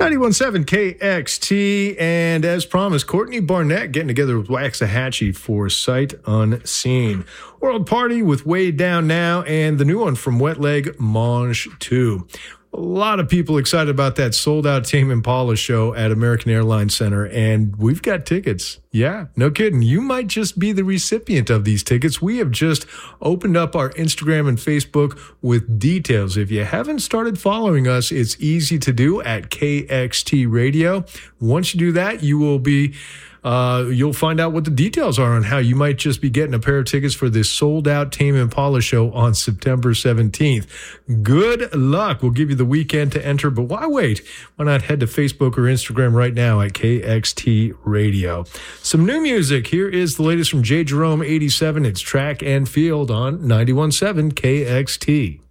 91.7 KXT, and as promised, Courtney Barnett getting together with Waxahachie for Sight Unseen. World Party with Way Down Now, and the new one from Wet Leg, Mange 2. A lot of people excited about that sold-out Tame Impala show at American Airlines Center, and we've got tickets. Yeah, no kidding. You might just be the recipient of these tickets. We have just opened up our Instagram and Facebook with details. If you haven't started following us, it's easy to do at KXT Radio. Once you do that, you will be... you'll find out what the details are on how you might just be getting a pair of tickets for this sold-out Tame Impala show on September 17th. Good luck. We'll give you the weekend to enter, but why wait? Why not head to Facebook or Instagram right now at KXT Radio? Some new music. Here is the latest from J. Jerome 87. It's Track and Field on 91.7 KXT.